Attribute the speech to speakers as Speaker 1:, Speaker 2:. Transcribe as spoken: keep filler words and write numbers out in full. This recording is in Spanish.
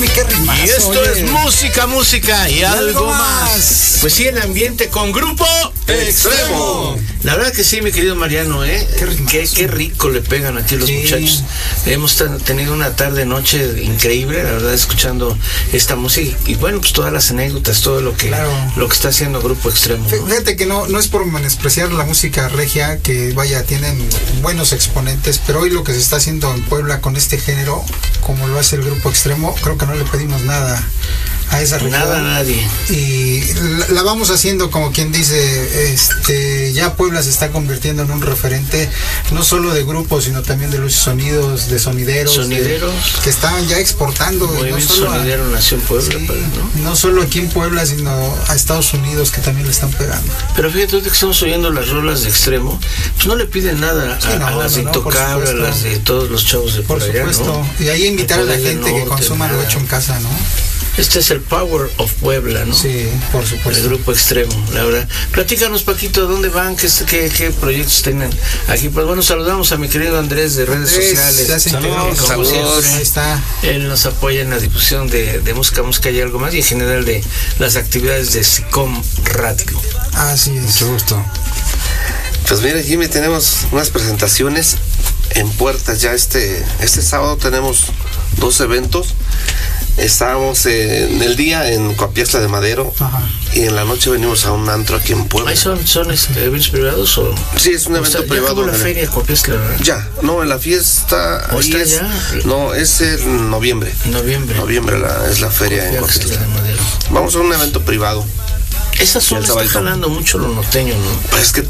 Speaker 1: Jimmy, qué rimazo.
Speaker 2: Y esto
Speaker 1: oye.
Speaker 2: es música, música y, y algo más. más. Pues sí, el ambiente con Grupo Extremo. La verdad que sí, mi querido Mariano, ¿eh? Qué, qué, qué rico le pegan aquí los sí. muchachos. Hemos tenido una tarde, noche increíble, la verdad, escuchando esta música. Y bueno, pues todas las anécdotas, todo lo que, claro. lo que está haciendo Grupo Extremo.
Speaker 1: Fíjate que no, no es por menospreciar la música regia, que vaya, tienen buenos exponentes, pero hoy lo que se está haciendo en Puebla con este género, como lo hace el Grupo Extremo, creo que no le pedimos nada a esa región.
Speaker 2: Nada a nadie.
Speaker 1: Y la, la vamos haciendo como quien dice, este, ya Puebla se está convirtiendo en un referente, no solo de grupos, sino también de los sonidos, de sonideros.
Speaker 2: Sonideros.
Speaker 1: De, que estaban ya exportando.
Speaker 2: Muy
Speaker 1: no
Speaker 2: bien,
Speaker 1: solo
Speaker 2: sonidero a, nació en Puebla.
Speaker 1: Sí,
Speaker 2: pero, ¿no?
Speaker 1: no solo aquí en Puebla, sino a Estados Unidos, que también le están pegando.
Speaker 2: Pero fíjate que estamos oyendo las rolas de Extremo, pues no le piden nada a, sí, no, a las de no, Intocable, a las de todos los chavos de por, por allá, supuesto. ¿No?
Speaker 1: Y ahí invitar a la gente norte, que consuma nada. Lo hecho en casa, ¿no?
Speaker 2: Este es el Power of Puebla, ¿no?
Speaker 1: Sí, por supuesto.
Speaker 2: El Grupo Extremo, la verdad. Platícanos, Paquito, ¿dónde van? ¿Qué, qué, qué proyectos tienen aquí? Pues bueno, saludamos a mi querido Andrés de redes
Speaker 1: Andrés,
Speaker 2: sociales.
Speaker 1: Saludos,
Speaker 2: saludos.
Speaker 1: Ahí está.
Speaker 2: Él nos apoya en la difusión de, de música, música y algo más, y en general de las actividades de SICOM Radio.
Speaker 1: Así es.
Speaker 3: Mucho gusto. Pues mira, Jimmy, tenemos unas presentaciones en puertas ya este, este sábado. Tenemos dos eventos. Estábamos en el día en Coapiazla de Madero. Ajá. Y en la noche venimos a un antro aquí en Puebla.
Speaker 2: ¿Ahí son, son este, eventos privados o...?
Speaker 3: Sí, es un evento
Speaker 2: o sea,
Speaker 3: privado.
Speaker 2: ¿Ya acabó la feria Coapiazla, verdad?
Speaker 3: Ya, no, en la fiesta...
Speaker 2: ¿O está
Speaker 3: es,
Speaker 2: ya?
Speaker 3: No, es en noviembre.
Speaker 2: Noviembre.
Speaker 3: Noviembre la, es la feria en Coapiazla de Madero. Vamos a un evento privado.
Speaker 2: Esa zona está jalando mucho lo norteño, ¿no?
Speaker 3: Pues es que